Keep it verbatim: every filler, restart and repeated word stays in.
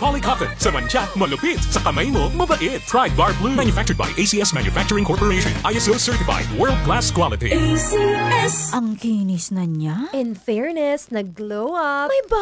polycotton. Sa mantsa, malupit. Sa kamay mo, mabait. Try Bar Blue. Manufactured by A C S Manufacturing Corporation. I S O certified. World-class quality. A C S. Ang kinis na niya. In fairness, nag-glow up. May